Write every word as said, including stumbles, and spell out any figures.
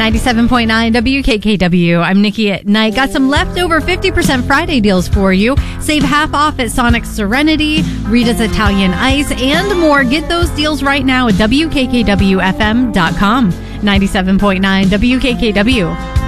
ninety-seven point nine W K K W. I'm Nikki at Night. Got some leftover fifty percent Friday deals for you. Save half off at Sonic Serenity, Rita's Italian Ice, and more. Get those deals right now at W K K W F M dot com. ninety-seven point nine W K K W.